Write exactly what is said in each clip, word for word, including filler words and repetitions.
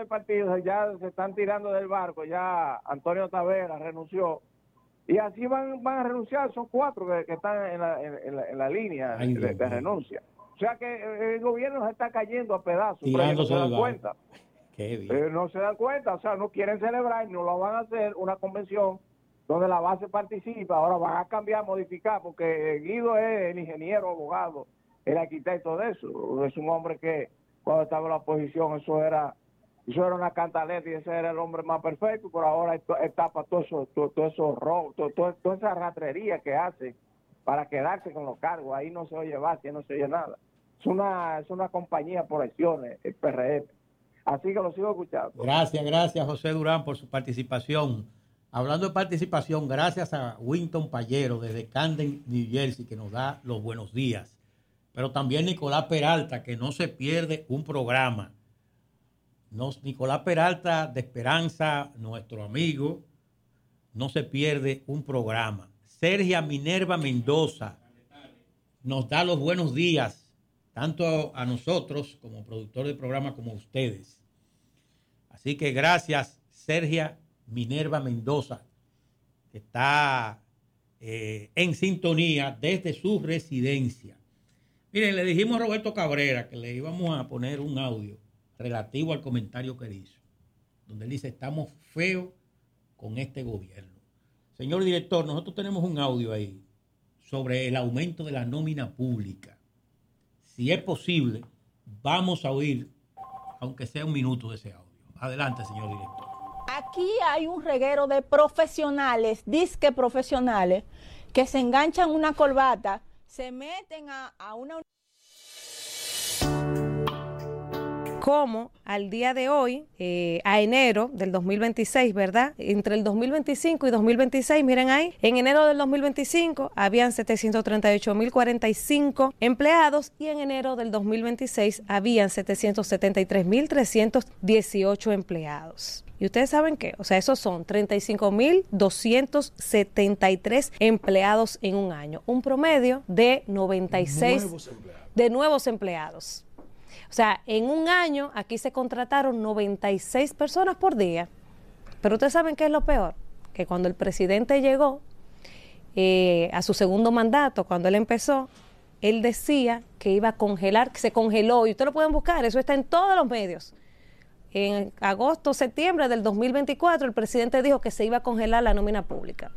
partidos ya se están tirando del barco, ya Antonio Tavera renunció, y así van van a renunciar, son cuatro que, que están en la, en, en la, en la línea Ay, de, de renuncia. O sea que el gobierno se está cayendo a pedazos, pero ellos no se dan cuenta. Qué bien. Eh, no se dan cuenta, o sea, no quieren celebrar, no lo van a hacer una convención donde la base participa, ahora van a cambiar, modificar, porque Guido es el ingeniero, abogado, el arquitecto de eso, es un hombre que cuando estaba en la oposición eso era eso era una cantaleta y ese era el hombre más perfecto, pero ahora tapa todo eso, todo, todo eso robo, todo, todo, toda esa ratrería que hace para quedarse con los cargos, ahí no se oye base, no se oye nada. Es una, es una compañía por acciones, el P R M. Así que lo sigo escuchando. Gracias, gracias José Durán por su participación. Hablando de participación, gracias a Winton Payero desde Camden, New Jersey, que nos da los buenos días. Pero también Nicolás Peralta, que no se pierde un programa. Nos, Nicolás Peralta de Esperanza, nuestro amigo, no se pierde un programa. Sergia Minerva Mendoza nos da los buenos días, tanto a nosotros como productor del programa como a ustedes. Así que gracias, Sergia Minerva Mendoza, que está eh, en sintonía desde su residencia. Miren, le dijimos a Roberto Cabrera que le íbamos a poner un audio relativo al comentario que hizo, donde él dice, estamos feos con este gobierno. Señor director, nosotros tenemos un audio ahí sobre el aumento de la nómina pública. Si es posible, vamos a oír, aunque sea un minuto de ese audio. Adelante, señor director. Aquí hay un reguero de profesionales, disque profesionales, que se enganchan una corbata, se meten a, a una... Como al día de hoy, eh, a enero del dos mil veintiséis, ¿verdad? Entre el dos mil veinticinco y dos mil veintiséis, miren ahí, en enero del dos mil veinticinco habían setecientos treinta y ocho mil cuarenta y cinco empleados y en enero del dos mil veintiséis habían setecientos setenta y tres mil trescientos dieciocho empleados. ¿Y ustedes saben qué? O sea, esos son treinta y cinco mil doscientos setenta y tres empleados en un año, un promedio de noventa y seis nuevos empleados. de nuevos empleados. O sea, en un año aquí se contrataron noventa y seis personas por día. Pero ustedes saben qué es lo peor, que cuando el presidente llegó eh, a su segundo mandato, cuando él empezó, él decía que iba a congelar, que se congeló, y ustedes lo pueden buscar, eso está en todos los medios. En agosto, septiembre del dos mil veinticuatro, el presidente dijo que se iba a congelar la nómina pública.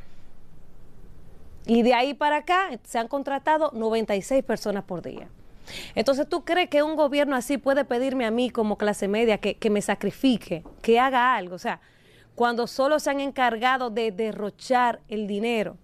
Y de ahí para acá se han contratado noventa y seis personas por día. Entonces, ¿tú crees que un gobierno así puede pedirme a mí como clase media que, que me sacrifique, que haga algo? O sea, cuando solo se han encargado de derrochar el dinero,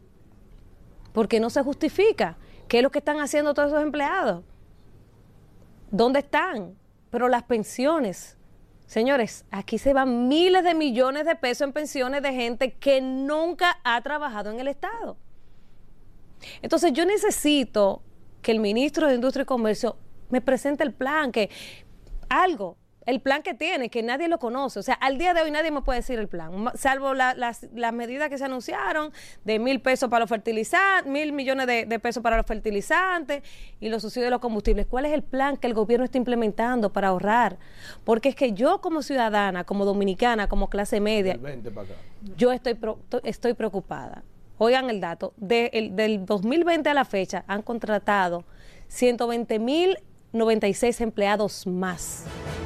porque no se justifica. ¿Qué es lo que están haciendo todos esos empleados? ¿Dónde están? Pero las pensiones, señores, aquí se van miles de millones de pesos en pensiones de gente que nunca ha trabajado en el Estado. Entonces, yo necesito que el ministro de Industria y Comercio me presente el plan, que algo, el plan que tiene, que nadie lo conoce. O sea, al día de hoy nadie me puede decir el plan, salvo la, las, las medidas que se anunciaron de mil pesos para los fertilizantes, mil millones de, de pesos para los fertilizantes y los subsidios de los combustibles. ¿Cuál es el plan que el gobierno está implementando para ahorrar? Porque es que yo como ciudadana, como dominicana, como clase media, yo estoy, estoy preocupada. Oigan el dato, de, el, del dos mil veinte a la fecha han contratado ciento veinte mil noventa y seis empleados más.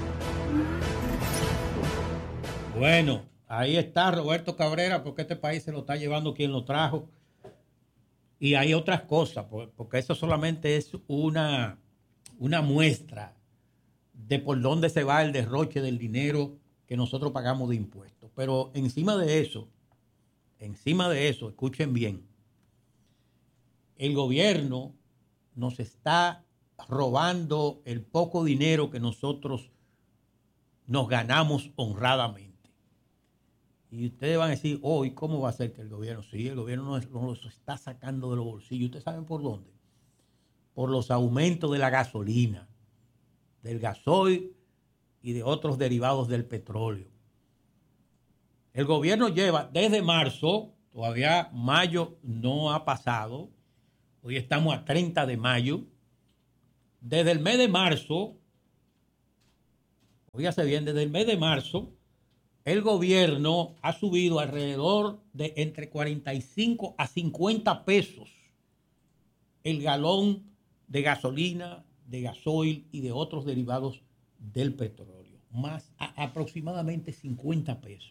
Bueno, ahí está Roberto Cabrera, porque este país se lo está llevando quien lo trajo. Y hay otras cosas, porque eso solamente es una, una muestra de por dónde se va el derroche del dinero que nosotros pagamos de impuestos. Pero encima de eso, Encima de eso, escuchen bien, el gobierno nos está robando el poco dinero que nosotros nos ganamos honradamente. Y ustedes van a decir, oh, ¿y cómo va a ser que el gobierno? Sí, el gobierno nos, nos está sacando de los bolsillos. ¿Ustedes saben por dónde? Por los aumentos de la gasolina, del gasoil y de otros derivados del petróleo. El gobierno lleva desde marzo, todavía mayo no ha pasado, hoy estamos a treinta de mayo, desde el mes de marzo, Óigase bien, desde el mes de marzo, el gobierno ha subido alrededor de entre cuarenta y cinco a cincuenta pesos el galón de gasolina, de gasoil y de otros derivados del petróleo. Más a, aproximadamente cincuenta pesos.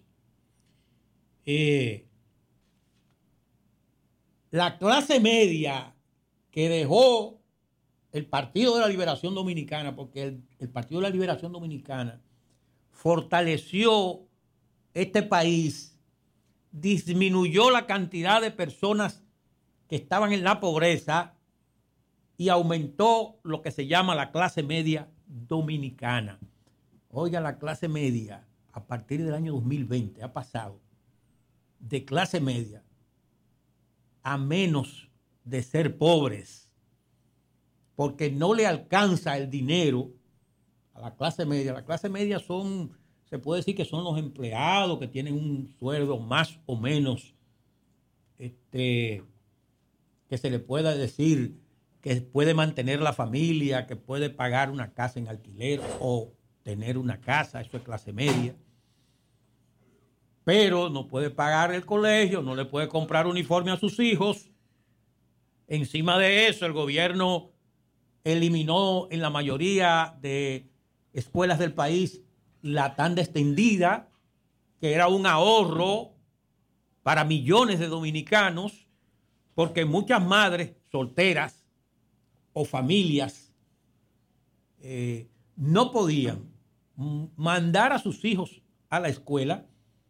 Eh, la clase media que dejó el Partido de la Liberación Dominicana, porque el, el Partido de la Liberación Dominicana fortaleció este país, disminuyó la cantidad de personas que estaban en la pobreza y aumentó lo que se llama la clase media dominicana. Oiga, la clase media a partir del año dos mil veinte ha pasado de clase media a menos de ser pobres, porque no le alcanza el dinero a la clase media. La clase media son, se puede decir que son los empleados que tienen un sueldo más o menos, este, que se le pueda decir que puede mantener la familia, que puede pagar una casa en alquiler o tener una casa, eso es clase media. Pero no puede pagar el colegio, no le puede comprar uniforme a sus hijos. Encima de eso, el gobierno eliminó en la mayoría de escuelas del país la tanda extendida, que era un ahorro para millones de dominicanos, porque muchas madres solteras o familias eh, no podían mandar a sus hijos a la escuela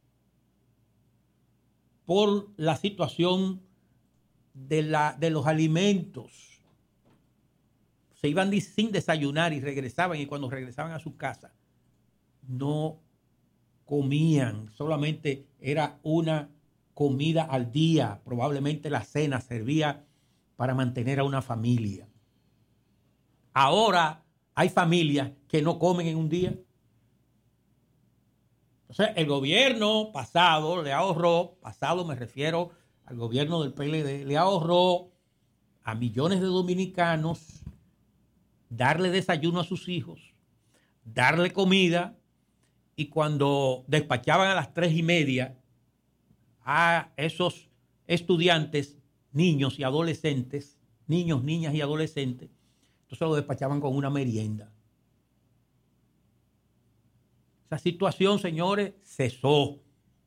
por la situación de, la, de los alimentos. Se iban sin desayunar y regresaban, y cuando regresaban a su casa no comían, solamente era una comida al día, probablemente la cena servía para mantener a una familia. Ahora hay familias que no comen en un día. Entonces, el gobierno pasado le ahorró, pasado me refiero al gobierno del P L D, le ahorró a millones de dominicanos darle desayuno a sus hijos, darle comida, y cuando despachaban a las tres y media a esos estudiantes, niños y adolescentes, niños, niñas y adolescentes, entonces lo despachaban con una merienda. Esa situación, señores, cesó.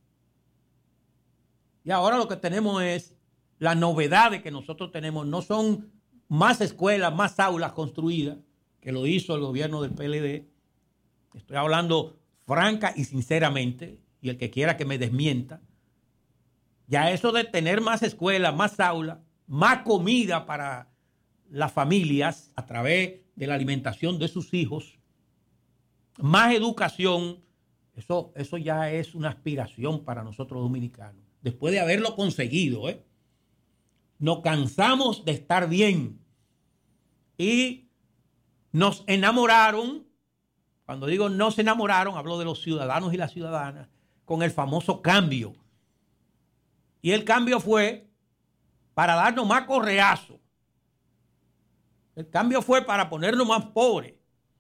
Y ahora lo que tenemos es, la novedad que nosotros tenemos no son más escuelas, más aulas construidas, que lo hizo el gobierno del P L D. Estoy hablando franca y sinceramente, y el que quiera que me desmienta. Ya eso de tener más escuelas, más aulas, más comida para las familias a través de la alimentación de sus hijos, más educación, eso, eso ya es una aspiración para nosotros dominicanos. Después de haberlo conseguido, ¿eh? Nos cansamos de estar bien y nos enamoraron. Cuando digo nos enamoraron, hablo de los ciudadanos y las ciudadanas, con el famoso cambio. Y el cambio fue para darnos más correazo. El cambio fue para ponernos más pobres.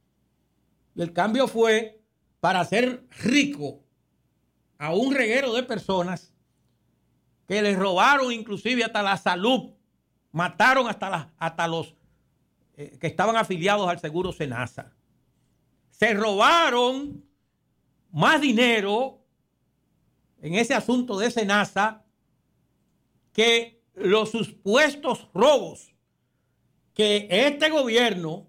Y el cambio fue para hacer rico a un reguero de personas que les robaron inclusive hasta la salud, mataron hasta, la, hasta los eh, que estaban afiliados al Seguro Senasa. Se robaron más dinero en ese asunto de Senasa que los supuestos robos que este gobierno,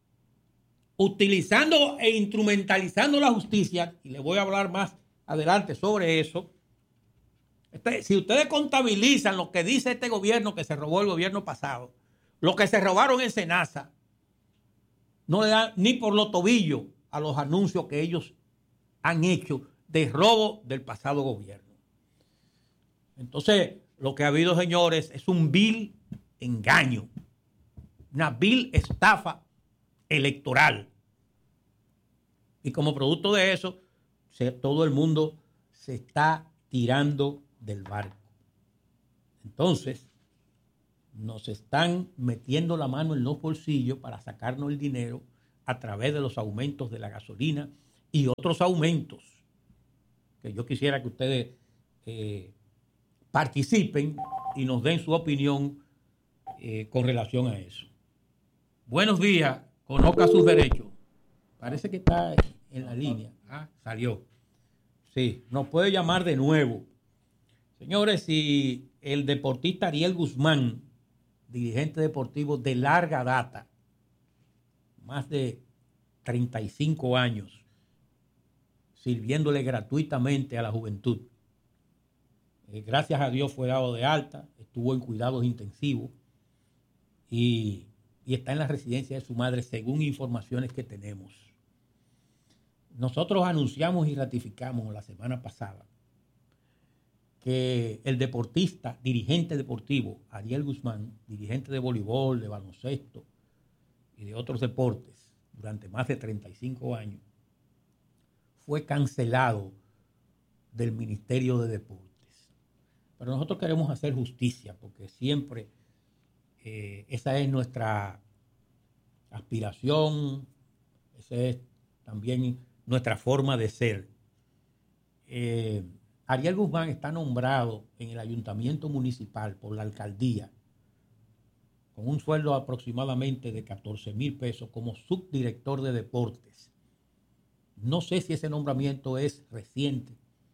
utilizando e instrumentalizando la justicia, y le voy a hablar más adelante sobre eso. Este, si ustedes contabilizan lo que dice este gobierno que se robó el gobierno pasado, lo que se robaron en Senasa, no le dan ni por los tobillos a los anuncios que ellos han hecho de robo del pasado gobierno. Entonces, lo que ha habido, señores, es un vil engaño, una vil estafa electoral. Y como producto de eso, se, todo el mundo se está tirando del barco. Entonces, nos están metiendo la mano en los bolsillos para sacarnos el dinero a través de los aumentos de la gasolina y otros aumentos que yo quisiera que ustedes eh, participen y nos den su opinión eh, con relación a eso. Buenos días, conozca sus derechos. Parece que está en la línea. Ah, salió. Sí, nos puede llamar de nuevo. Señores, si el deportista Ariel Guzmán, dirigente deportivo de larga data, más de treinta y cinco años, sirviéndole gratuitamente a la juventud. Eh, gracias a Dios fue dado de alta, estuvo en cuidados intensivos y, y está en la residencia de su madre, según informaciones que tenemos. Nosotros anunciamos y ratificamos la semana pasada que el deportista, dirigente deportivo, Ariel Guzmán, dirigente de voleibol, de baloncesto y de otros deportes durante más de treinta y cinco años, fue cancelado del Ministerio de Deportes. Pero nosotros queremos hacer justicia porque siempre eh, esa es nuestra aspiración, esa es también nuestra forma de ser. Eh, Ariel Guzmán está nombrado en el ayuntamiento municipal por la alcaldía con un sueldo aproximadamente de catorce mil pesos como subdirector de deportes. No sé si ese nombramiento es reciente,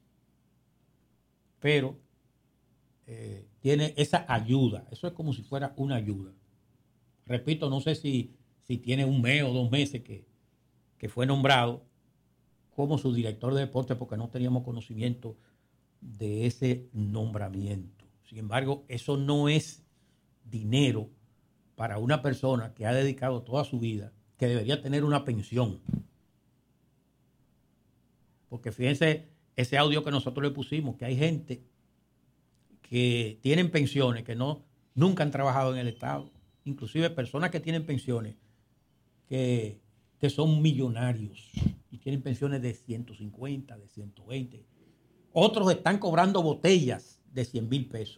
pero eh, tiene esa ayuda. Eso es como si fuera una ayuda. Repito, no sé si, si tiene un mes o dos meses que, que fue nombrado como subdirector de deportes porque no teníamos conocimiento de ese nombramiento. Sin embargo, eso no es dinero para una persona que ha dedicado toda su vida, que debería tener una pensión. Porque fíjense ese audio que nosotros le pusimos, que hay gente que tienen pensiones, que no, nunca han trabajado en el Estado. Inclusive personas que tienen pensiones, que, que son millonarios y tienen pensiones de ciento cincuenta, de ciento veinte. Otros están cobrando botellas de cien mil pesos,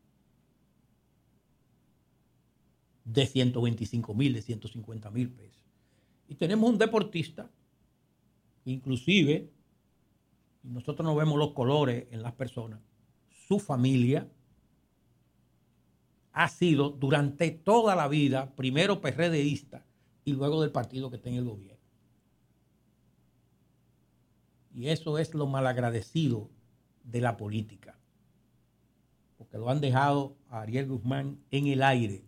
de ciento veinticinco mil, de ciento cincuenta mil pesos. Y tenemos un deportista, inclusive, y nosotros no vemos los colores en las personas, su familia ha sido durante toda la vida primero PRDista y luego del partido que está en el gobierno. Y eso es lo malagradecido de la política, porque lo han dejado a Ariel Guzmán en el aire.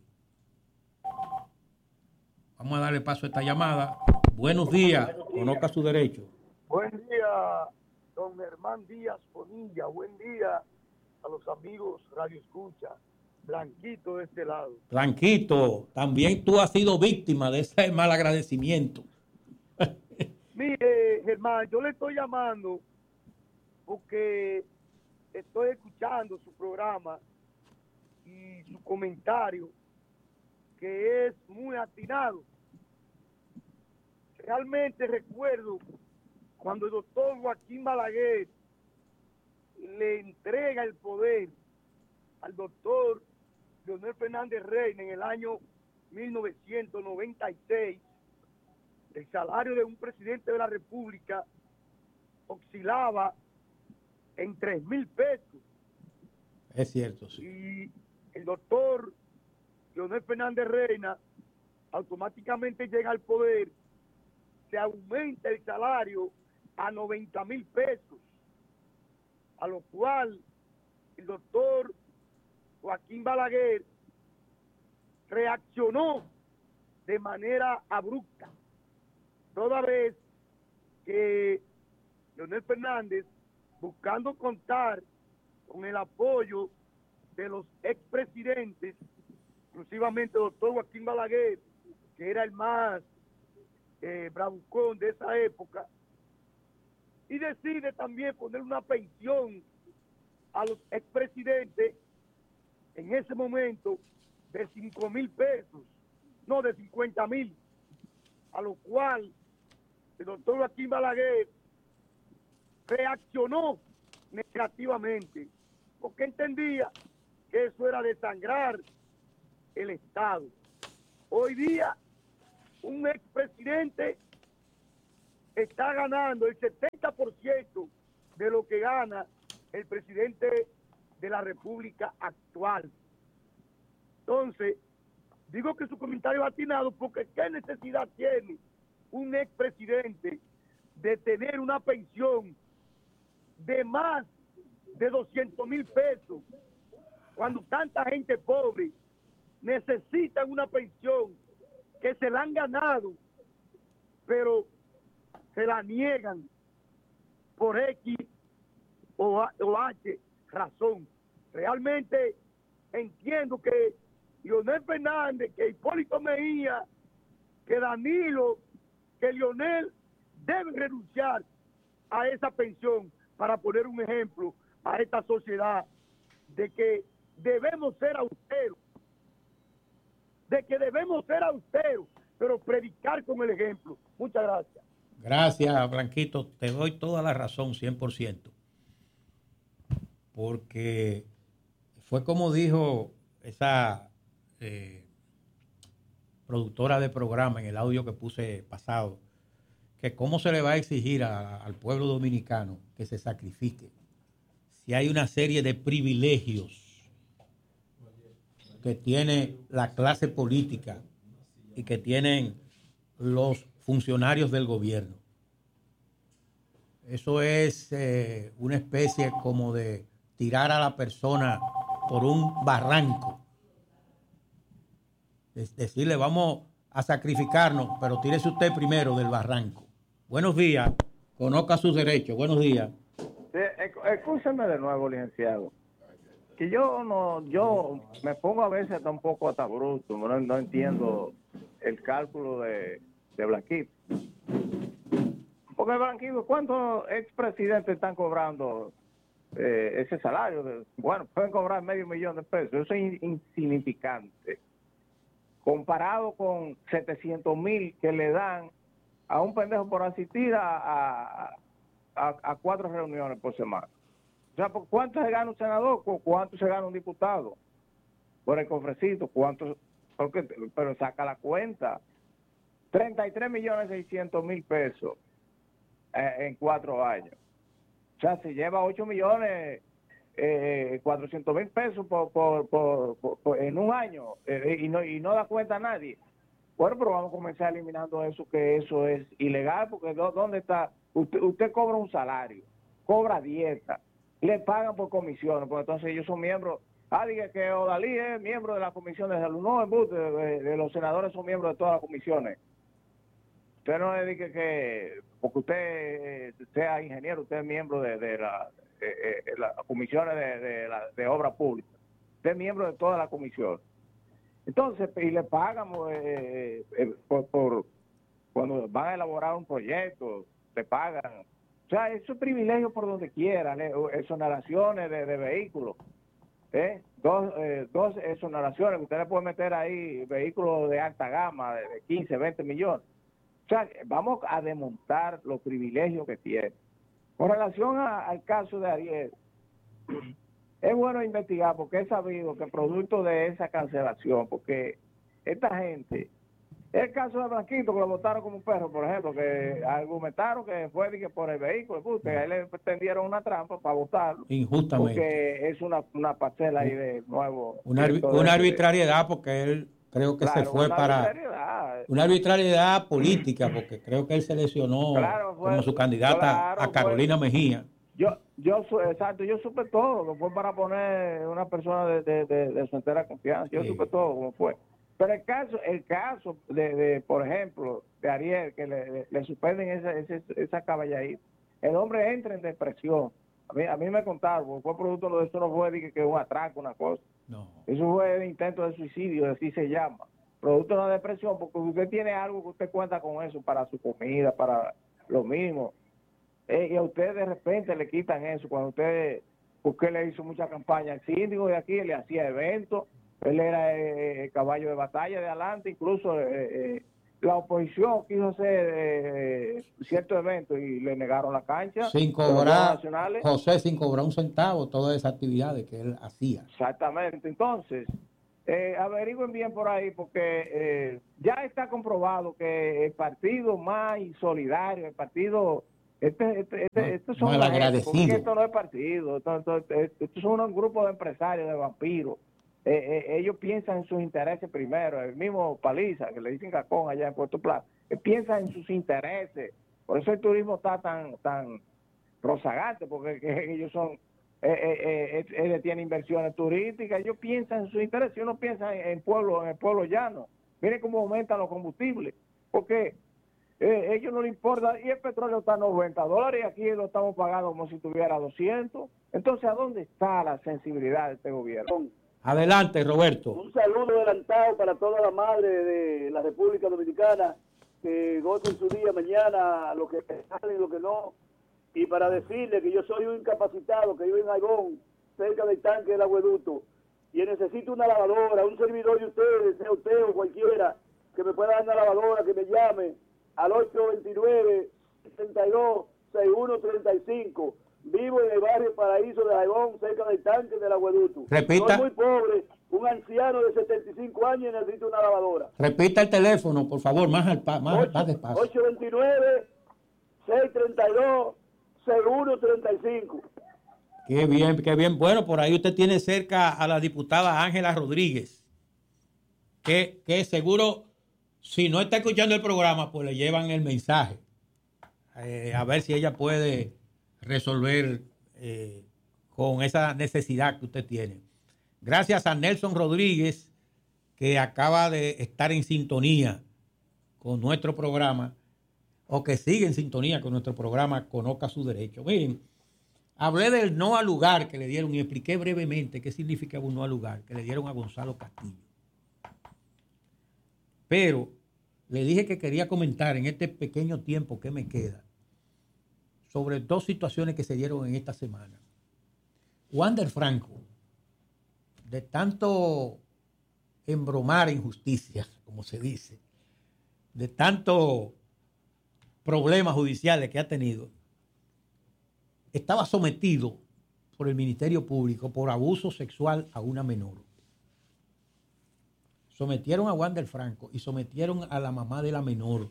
Vamos a darle paso a esta llamada. Buenos días, conozca su derecho. Buen día, don Germán Díaz Bonilla. Buen día a los amigos Radio Escucha. Blanquito de este lado. Blanquito, también tú has sido víctima de ese malagradecimiento. Mire, Germán, yo le estoy llamando porque estoy escuchando su programa y su comentario, que es muy atinado. Realmente recuerdo cuando el doctor Joaquín Balaguer le entrega el poder al doctor Leonel Fernández Reina en el año mil novecientos noventa y seis, el salario de un presidente de la República oscilaba en tres mil pesos. Es cierto, sí. Y el doctor Leonel Fernández Reina automáticamente llega al poder, se aumenta el salario a noventa mil pesos, a lo cual el doctor Joaquín Balaguer reaccionó de manera abrupta, toda vez que Leonel Fernández, buscando contar con el apoyo de los expresidentes, exclusivamente el doctor Joaquín Balaguer, que era el más eh, bravucón de esa época, y decide también poner una pensión a los expresidentes en ese momento de cinco mil pesos, no de cincuenta mil, a lo cual el doctor Joaquín Balaguer reaccionó negativamente, porque entendía que eso era desangrar el Estado. Hoy día, un expresidente está ganando el setenta por ciento de lo que gana el presidente de la República actual. Entonces, digo que su comentario es atinado porque ¿qué necesidad tiene un expresidente de tener una pensión de más de doscientos mil pesos cuando tanta gente pobre necesita una pensión que se la han ganado, pero se la niegan por X o, A, o H razón? Realmente entiendo que Leonel Fernández, que Hipólito Mejía, que Danilo, que Leonel deben renunciar a esa pensión para poner un ejemplo a esta sociedad de que debemos ser austeros, de que debemos ser austeros, pero predicar con el ejemplo. Muchas gracias. Gracias, Blanquito. Te doy toda la razón, cien por ciento. Porque fue como dijo esa eh, productora de programa en el audio que puse pasado, que cómo se le va a exigir a, al pueblo dominicano que se sacrifique si hay una serie de privilegios que tiene la clase política y que tienen los funcionarios del gobierno. Eso es eh, una especie como de tirar a la persona por un barranco. Es decirle, vamos a sacrificarnos, pero tírese usted primero del barranco. Buenos días, conozca sus derechos. Buenos días. Sí, escúcheme de nuevo, licenciado. Que yo no, yo me pongo a veces hasta un poco hasta bruto, no, no entiendo el cálculo de, de Blanquito. Porque Blanquito, ¿cuántos expresidentes están cobrando eh, ese salario? De, bueno, pueden cobrar medio millón de pesos, eso es insignificante. Comparado con setecientos mil que le dan a un pendejo por asistir a, a, a, a cuatro reuniones por semana. O sea, ¿cuánto se gana un senador? ¿Cuánto se gana un diputado? Por el cofrecito, ¿cuánto? Porque, pero saca la cuenta. treinta y tres millones seiscientos mil pesos eh, en cuatro años. O sea, se lleva ocho millones eh, cuatrocientos mil pesos por, por, por, por, por, en un año eh, y, no, y no da cuenta a nadie. Bueno, pero vamos a comenzar eliminando eso, que eso es ilegal, porque ¿dónde está? Usted, usted cobra un salario, cobra dieta, le pagan por comisiones, porque entonces ellos son miembros. Ah, diga que Odalí es miembro de la comisión de salud. No, de, de, de los senadores son miembros de todas las comisiones. Usted no le diga que, porque usted sea ingeniero, usted es miembro de, de las de, de la comisiones de, de, la, de obra pública. Usted es miembro de todas las comisiones. Entonces, y le pagan eh, eh, por, por cuando van a elaborar un proyecto, le pagan. O sea, eso es privilegio por donde quieran, eh, exoneraciones de, de vehículos. ¿eh? Dos, eh, dos exoneraciones, usted le puede meter ahí vehículos de alta gama, de, de quince, veinte millones. O sea, vamos a desmontar los privilegios que tiene. Con relación a, al caso de Ariel, es bueno investigar porque he sabido que producto de esa cancelación, porque esta gente, el caso de Blanquito que lo votaron como un perro, por ejemplo, que argumentaron que fue que por el vehículo, que a él le tendieron una trampa para votarlo. Injustamente. Porque es una, una parcela ahí de nuevo. Una, arbi una arbitrariedad porque él creo que claro, se fue una para arbitrariedad. Una arbitrariedad política porque creo que él se lesionó claro, fue, como su candidata claro, a Carolina fue, Mejía. Yo, yo, exacto, yo supe todo, que fue para poner una persona de, de, de, de su entera confianza, yo sí. supe todo cómo fue. Pero el caso, el caso de, de por ejemplo, de Ariel, que le, le, le suspenden esa, esa, esa caballadita, el hombre entra en depresión. A mí, a mí me contaron, fue producto de eso, no fue de que, que un atraco, una cosa. No. Eso fue el intento de suicidio, así se llama. Producto de una depresión, porque usted tiene algo que usted cuenta con eso para su comida, para lo mismo. Eh, y a usted de repente le quitan eso cuando usted, porque le hizo mucha campaña al síndico de aquí, le hacía eventos, él era eh, caballo de batalla de adelante, incluso eh, eh, la oposición quiso hacer eh, cierto evento y le negaron la cancha. Sin cobrar, José, sin cobrar un centavo todas esas actividades que él hacía. Exactamente, entonces eh, averigüen bien por ahí, porque eh, ya está comprobado que el partido más insolidario, el partido, este, este, este, No, estos son malagradecido. porque esto no es partido, esto, esto, esto, estos son un grupo de empresarios, de vampiros. Eh, eh, ellos piensan en sus intereses primero, el mismo Paliza, que le dicen Cacón allá en Puerto Plata, eh, piensa en sus intereses, por eso el turismo está tan, tan rozagante, porque que ellos son... Eh, eh, eh, ellos tienen inversiones turísticas, ellos piensan en sus intereses, uno piensa en, en pueblo, en el pueblo llano. Miren cómo aumentan los combustibles, porque eh, ellos no les importa, y el petróleo está a noventa dólares y aquí lo estamos pagando como si tuviera doscientos. Entonces, ¿a dónde está la sensibilidad de este gobierno? Adelante, Roberto. Un saludo adelantado para toda la madre de la República Dominicana, que gocen su día mañana, lo que salen, lo que no. Y para decirle que yo soy un incapacitado, que vivo en Aigón, cerca del tanque del Agueducto, y necesito una lavadora, un servidor de ustedes, sea usted o cualquiera, que me pueda dar una lavadora, que me llame al ocho dos nueve, seis dos, seis uno tres cinco. Vivo en el barrio Paraíso de Aigón, cerca del tanque del Agueduto. Repita. Soy muy pobre, un anciano de setenta y cinco años y necesito una lavadora. Repita el teléfono, por favor, más, al pa, más, más despacio. ocho dos nueve, seis tres dos, seis uno tres cinco. Qué bien, qué bien. Bueno, por ahí usted tiene cerca a la diputada Ángela Rodríguez, que, que seguro, si no está escuchando el programa, pues le llevan el mensaje. Eh, a ver si ella puede resolver eh, con esa necesidad que usted tiene. Gracias a Nelson Rodríguez, que acaba de estar en sintonía con nuestro programa, o que sigue en sintonía con nuestro programa Conozca su Derecho. Miren, hablé del no al lugar que le dieron y expliqué brevemente qué significa un no al lugar que le dieron a Gonzalo Castillo. Pero le dije que quería comentar en este pequeño tiempo que me queda sobre dos situaciones que se dieron en esta semana. Wander Franco, de tanto embromar injusticias, como se dice, de tanto problemas judiciales que ha tenido, estaba sometido por el Ministerio Público por abuso sexual a una menor. Sometieron a Wander Franco y sometieron a la mamá de la menor.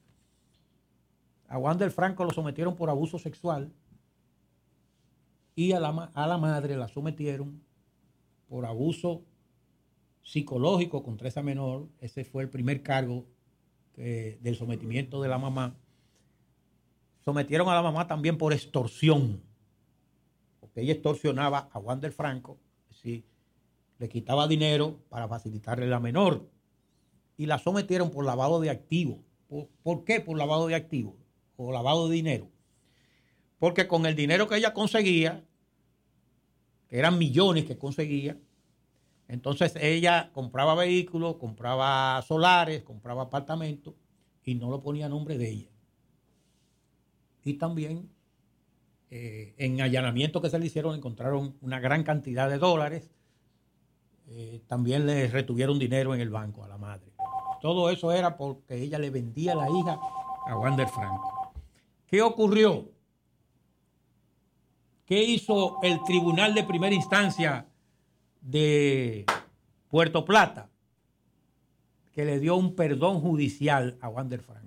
A Wander Franco lo sometieron por abuso sexual y a la, a la madre la sometieron por abuso psicológico contra esa menor. Ese fue el primer cargo que, del sometimiento de la mamá. Sometieron a la mamá también por extorsión, porque ella extorsionaba a Wander Franco, sí, le quitaba dinero para facilitarle a la menor, y la sometieron por lavado de activos. ¿Por, ¿Por qué por lavado de activos o lavado de dinero? Porque con el dinero que ella conseguía, que eran millones que conseguía, entonces ella compraba vehículos, compraba solares, compraba apartamentos y no lo ponía a nombre de ella. Y también eh, en allanamientos que se le hicieron encontraron una gran cantidad de dólares. Eh, también le retuvieron dinero en el banco a la madre. Todo eso era porque ella le vendía la hija a Wander Franco. ¿Qué ocurrió? ¿Qué hizo el Tribunal de Primera Instancia de Puerto Plata? Que le dio un perdón judicial a Wander Franco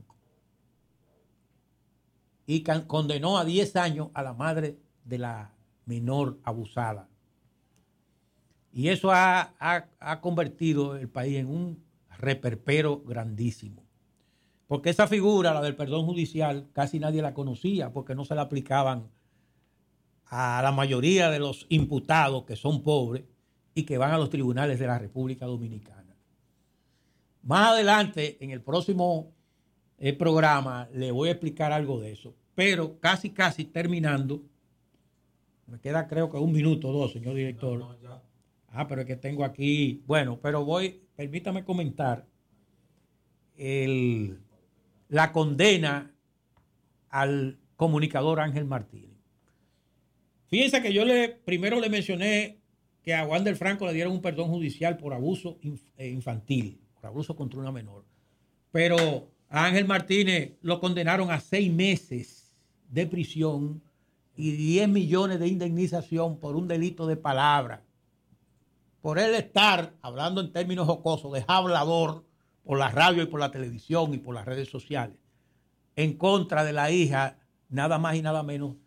y condenó a diez años a la madre de la menor abusada. Y eso ha, ha, ha convertido el país en un reperpero grandísimo. Porque esa figura, la del perdón judicial, casi nadie la conocía porque no se la aplicaban a la mayoría de los imputados que son pobres y que van a los tribunales de la República Dominicana. Más adelante, en el próximo el programa, le voy a explicar algo de eso, pero casi casi terminando, me queda creo que un minuto o dos, señor director. No, no, ya. Ah, pero es que tengo aquí, bueno, pero voy, permítame comentar el, la condena al comunicador Ángel Martínez. Fíjense que yo le primero le mencioné que a Wander Franco le dieron un perdón judicial por abuso infantil, por abuso contra una menor, pero a Ángel Martínez lo condenaron a seis meses de prisión y diez millones de indemnización por un delito de palabra. por él estar, hablando en términos jocosos, de hablador por la radio y por la televisión y por las redes sociales, en contra de la hija, nada más y nada menos